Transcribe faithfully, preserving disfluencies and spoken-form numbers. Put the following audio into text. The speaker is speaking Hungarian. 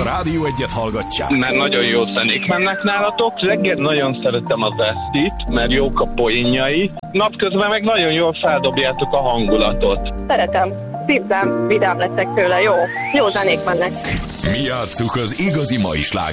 Rádió Egyet hallgatják. Mert nagyon jó zenék mennek nálatok. Reggel nagyon szeretem az Esztit, mert jók a poénjai. Napközben meg nagyon jól feldobjátok a hangulatot. Szeretem. Szívdám, vidám leszek tőle. Jó. Jó zenék mennek. Mi játsszuk az igazi mai slágereket.